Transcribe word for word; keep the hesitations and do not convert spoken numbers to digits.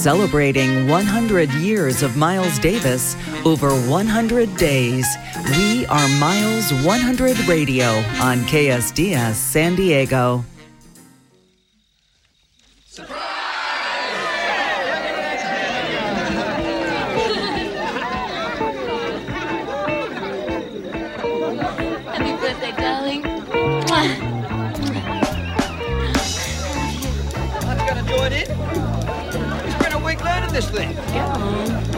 Celebrating one hundred years of Miles Davis over one hundred days. We are Miles one hundred Radio on K S D S San Diego. Happy birthday, darling. I'm gonna join in. It's been a week learning this thing. Go on.